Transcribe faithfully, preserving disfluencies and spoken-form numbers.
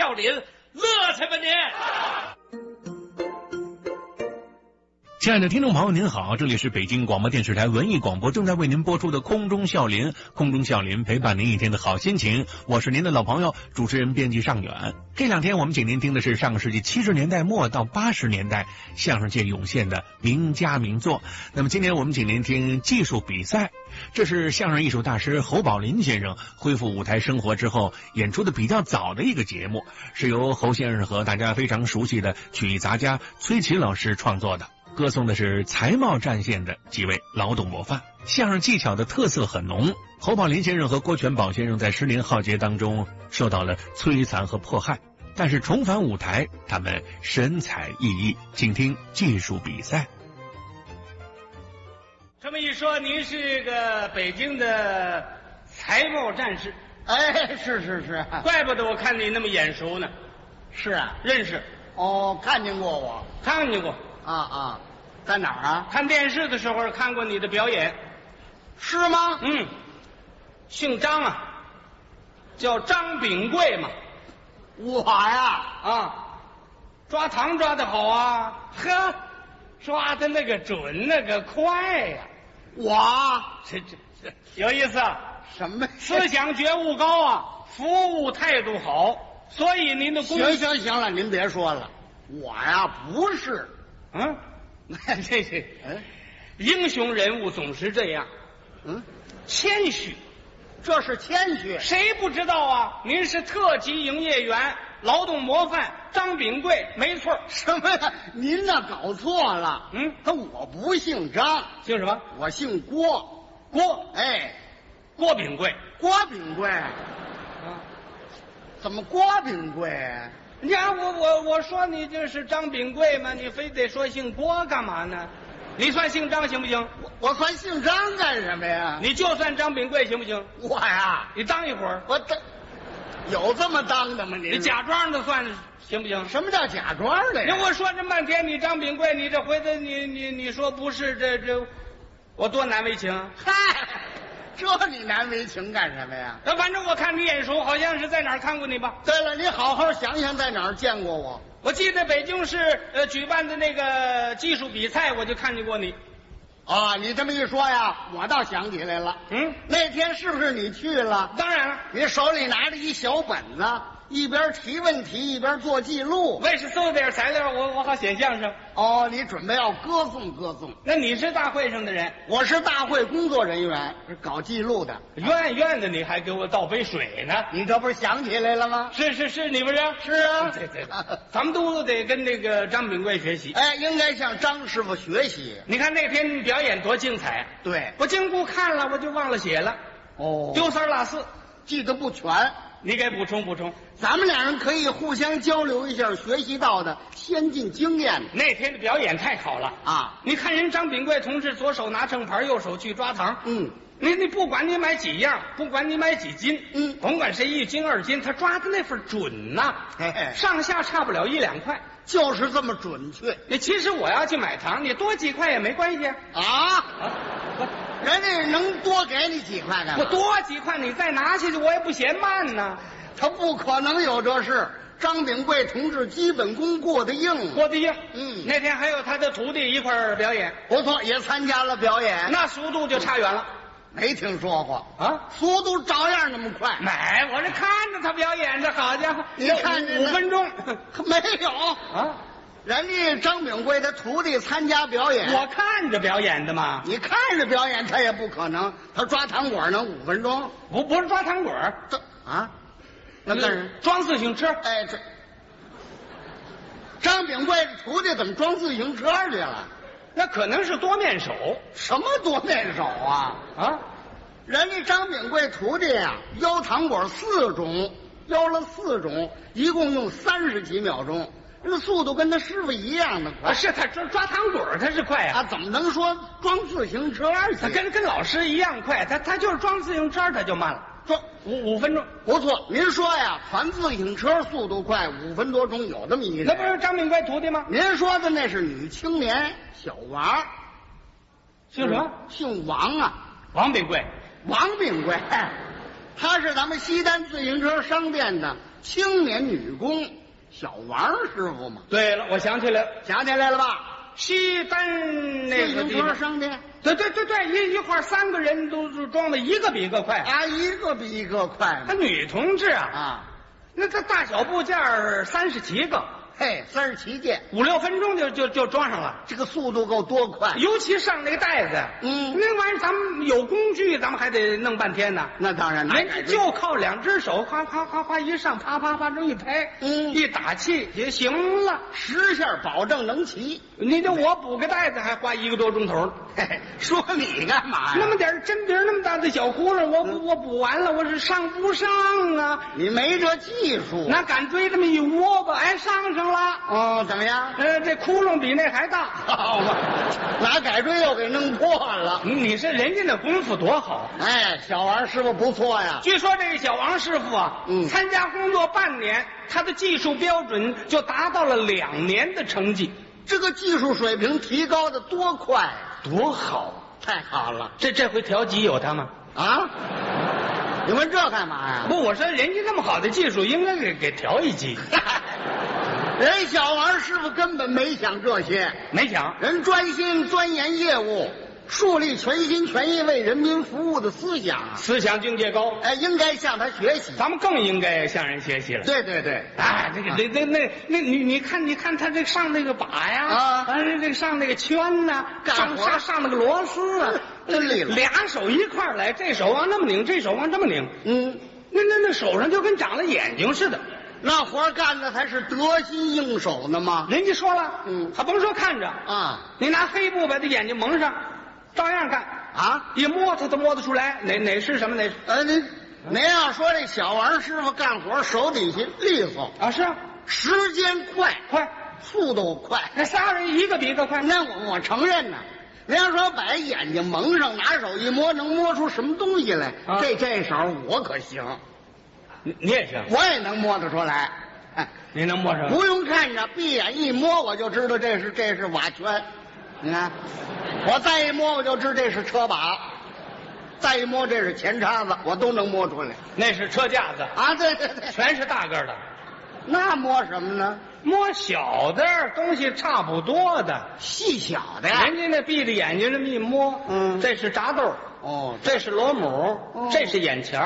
笑林，乐去吧你！ 亲爱的听众朋友您好，这里是北京广播电视台文艺广播正在为您播出的空中笑林，空中笑林陪伴您一天的好心情，我是您的老朋友主持人编辑尚远。这两天我们请您听的是上个世纪七十年代末到八十年代相声界涌现的名家名作。那么今天我们请您听技术比赛，这是相声艺术大师侯宝林先生恢复舞台生活之后演出的比较早的一个节目，是由侯先生和大家非常熟悉的曲艺杂家崔琦老师创作的，歌颂的是才貌战线的几位劳动模范，相声技巧的特色很浓。侯宝林先生和郭全宝先生在十年浩劫当中受到了摧残和迫害，但是重返舞台，他们神采奕奕。请听技术比赛。 这么一说，您是个北京的才貌战士？ 哎，是是是， 怪不得我看你那么眼熟呢。 是啊， 认识， 哦，看见过我看见过。 啊啊，在哪儿啊？ 看电视的时候看过你的表演。 是吗？ 嗯，姓张啊，叫张炳贵嘛。 我呀， 啊，抓糖抓得好啊，呵，抓的那个准，那个快呀、 我这这这有意思啊！ 什么思想觉悟高啊，服务态度好，所以您的功行行行了，您别说了，我呀不是。 嗯，这这嗯， 英雄人物总是这样， 嗯， 谦虚。 这是谦虚。 谁不知道啊？您是特级营业员，劳动模范张炳贵，没错。 什么呀？您那搞错了。 嗯， 他我不姓张， 姓什么？ 我姓郭。 郭。 哎， 郭炳贵。 郭炳贵。 啊， 怎么郭炳贵？ 你看我我我说你就是张炳贵嘛，你非得说姓郭干嘛呢？你算姓张行不行？ 我我算姓张干什么呀？ 你就算张炳贵行不行？ 我呀， 你当一会儿， 我当有这么当的吗？您你假装的算行不行？ 什么叫假装的呀？ 那我说这半天，你张炳贵，你这回头你你你说不是，这这我多难为情。 嗨，这你难为情干什么呀？ 那反正我看你眼熟，好像是在哪儿看过你吧？ 对了，你好好想想，在哪儿见过我？ 我记得北京市呃举办的那个技术比赛，我就看见过你。 啊，你这么一说呀，我倒想起来了。 嗯， 那天是不是你去了？ 当然了， 你手里拿着一小本子，一边提问题一边做记录。 为是搜点材料，我我好写相声。 哦，你准备要歌颂歌颂。 那你是大会上的人， 我是大会工作人员，是搞记录的。 院院的你还给我倒杯水呢。 你这不是想起来了吗？ 是是是，你不是？ 是啊， 对对，咱们都得跟那个张炳贵学习。 哎，应该向张师傅学习。 你看那天表演多精彩！ 对， 我经过看了，我就忘了写了， 哦， 丢三落四， 记得不全。 你给补充补充。 咱们俩人可以互相交流一下学习到的先进经验。 那天的表演太好了啊！ 你看人张炳贵同志左手拿秤盘，右手去抓糖。 嗯， 你你不管你买几样，不管你买几斤， 嗯， 甭管是一斤二斤，他抓的那份准呐、 嘿嘿， 上下差不了一两块， 就是这么准确。 你其实我要去买糖，你多几块也没关系啊。 啊，人家能多给你几块干嘛？ 我多几块你再拿下去，我也不嫌慢呢。 他不可能有这事。张炳贵同志基本功过得硬， 郭德英， 嗯， 那天还有他的徒弟一块儿表演， 不错，也参加了表演。 那速度就差远了。 没听说过啊， 速度照样那么快。 没，我这看着他表演，这好家伙， 你看五分钟没有啊？ 人家张炳贵的徒弟参加表演， 我看着表演的嘛。 你看着表演，他也不可能，他抓糖果能五分钟？ 不，不是抓糖果， 这啊，那干什么？ 装自行车。 哎，这张炳贵的徒弟怎么装自行车去了？ 那可能是多面手。 什么多面手啊？ 啊， 人家张炳贵徒弟啊，摇糖果四种，摇了四种，一共用三十几秒钟，那速度跟他师傅一样的快。 啊，是他抓抓糖果，他是快啊。 啊，怎么能说装自行车去？ 他跟跟老师一样快，他他就是装自行车他就慢了， 装五五分钟。 不错，您说呀，传自行车速度快，五分多钟有这么一个。 那不是张炳贵徒弟吗？ 您说的那是女青年小王， 姓什么？ 姓王啊， 王炳贵。 王炳贵，他是咱们西单自行车商店的青年女工小王师傅嘛。 对了，我想起来了， 想起来了吧？ 西单那个自地方行车商店对对对对，一一块三个人都都装的一个比一个快。 啊，一个比一个快他嘛。 女同志啊， 啊， 那他大小部件三十七个， 嘿，三十七件， 五六分钟就就就装上了。 这个速度够多快？ 尤其上那个带子， 嗯那玩意儿咱们有工具，咱们还得弄半天呢。 那当然， 人家就靠两只手，夸夸夸夸一上，啪啪啪这么一拍， 嗯一打气也行了。 十下保证能骑。 你这我补个带子还花一个多钟头呢。 嘿嘿，说你干嘛呀？ 那么点针鼻儿那么大的小窟窿，我我我补完了，我是上不上啊？ 你没这技术。 拿杆锥这么一窝吧，哎，上上了。 哦，怎么样？ 呃，这窟窿比那还大。 好嘛，拿改锥又给弄破了。 你说人家那功夫多好。 哎，小王师傅不错呀。 据说这个小王师傅啊， 嗯参加工作半年，他的技术标准就达到了两年的成绩， 这个技术水平提高的多快呀！ 多好！ 太好了这这回调级有他吗？ 啊！你问这干嘛呀？ 不，我说人家那么好的技术，应该给给调一级。 人小王师傅根本没想这些， 没想， 人专心钻研业务，树立全心全意为人民服务的思想啊！ 思想境界高， 哎，应该向他学习。 咱们更应该向人学习了。 对对对， 哎，这个那那那那你你看你看他这上那个把呀， 啊这这上那个圈呐，上干活上上那个螺丝啊， 真利落俩手一块儿来，这手往那么拧，这手往这么拧， 嗯， 那那那手上就跟长了眼睛似的。 那活干的才是得心应手呢嘛。 人家说了， 嗯还甭说看着， 啊你拿黑布把他眼睛蒙上，照样干， 啊， 一摸他都摸得出来，哪哪是什么哪是呃，您您要说这小王师傅干活手底下利索， 啊是啊， 时间快， 快， 速度快。 那仨人一个比一个快。 那我我承认呢。您要说把眼睛蒙上，拿手一摸，能摸出什么东西来？ 啊这这手我可行， 你你也行， 我也能摸得出来。哎， 你能摸上？ 不用看着，闭眼一摸我就知道这是这是瓦圈。你看，我再一摸我就知这是车把，再一摸这是前叉子，我都能摸出来。 那是车架子， 啊，对对对， 全是大个儿的。 那摸什么呢？ 摸小的东西差不多的， 细小的呀。 人家那闭着眼睛这么一摸， 嗯这是炸豆， 哦， 这是螺母， 哦这是眼前儿